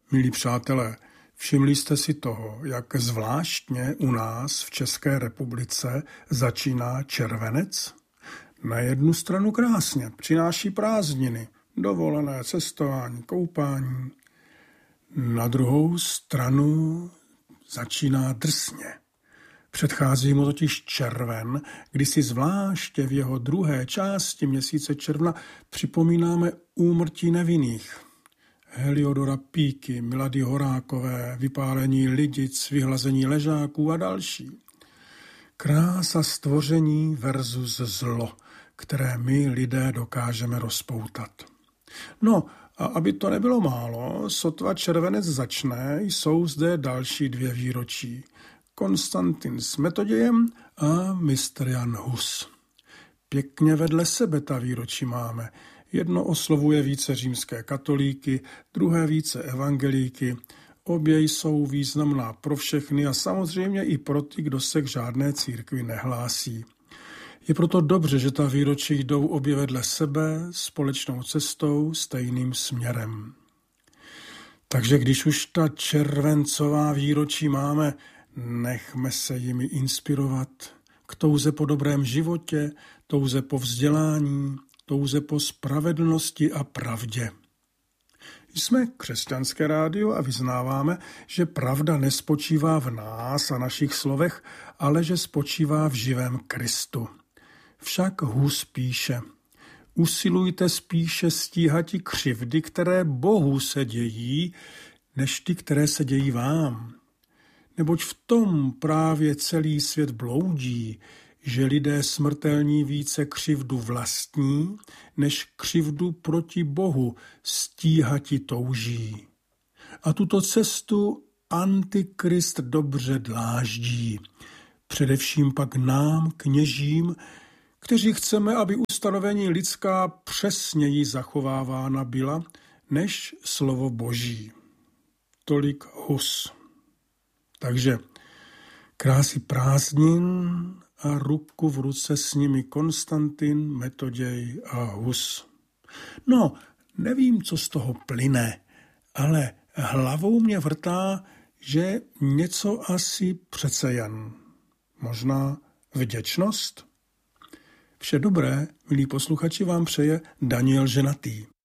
Milí přátelé, všimli jste si toho, jak zvláštně u nás v České republice začíná červenec? Na jednu stranu krásně, přináší prázdniny, dovolené, cestování, koupání. Na druhou stranu začíná drsně. Předchází mu totiž červen, kdy si zvláště v jeho druhé části měsíce června připomínáme úmrtí nevinných. Heliodora Píky, Milady Horákové, vypálení lidic, vyhlazení ležáků a další. Krása stvoření versus zlo, které my lidé dokážeme rozpoutat. No a aby to nebylo málo, sotva červenec začne, jsou zde další 2 výročí. Konstantin s Metodějem a mistr Jan Hus. Pěkně vedle sebe ta výročí máme. Jedno oslovuje více římské katolíky, druhé více evangelíky. Obě jsou významná pro všechny a samozřejmě i pro ty, kdo se k žádné církvi nehlásí. Je proto dobře, že ta výročí jdou obě vedle sebe společnou cestou, stejným směrem. Takže když už ta červencová výročí máme, nechme se jimi inspirovat k touze po dobrém životě, touze po vzdělání, touze po spravedlnosti a pravdě. Jsme křesťanské rádio a vyznáváme, že pravda nespočívá v nás a našich slovech, ale že spočívá v živém Kristu. Však Hus píše: usilujte spíše stíhati křivdy, které Bohu se dějí, než ty, které se dějí vám. Neboť v tom právě celý svět bloudí, že lidé smrtelní více křivdu vlastní, než křivdu proti Bohu stíhati touží. A tuto cestu Antikrist dobře dláždí, především pak nám, kněžím, kteří chceme, aby ustanovení lidská přesněji zachovávána byla, než slovo Boží. Tolik Hus. Takže krásy prázdnin a ruku v ruce s nimi Konstantin, Metoděj a Hus. No, nevím, co z toho plyne, ale hlavou mě vrtá, že něco asi přece jen. Možná vděčnost? Vše dobré, milí posluchači, vám přeje Daniel Ženatý.